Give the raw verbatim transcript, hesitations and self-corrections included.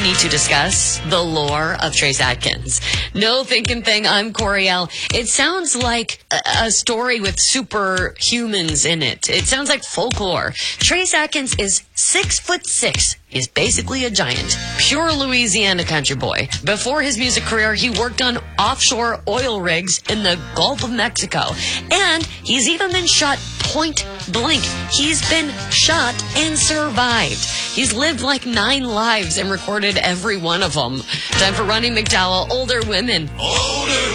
need to discuss the lore of Trace Adkins. No thinking thing, I'm Coriel. It sounds like a, a story with superhumans in it. It sounds like folklore. Trace Adkins is six foot six. He's basically a giant. Pure Louisiana country boy. Before his music career, he worked on offshore oil rigs in the Gulf of Mexico. And he's even been shot point blank. He's been shot and survived. He's lived like nine lives and recorded every one of them. Time for Ronnie McDowell, Older Women. Older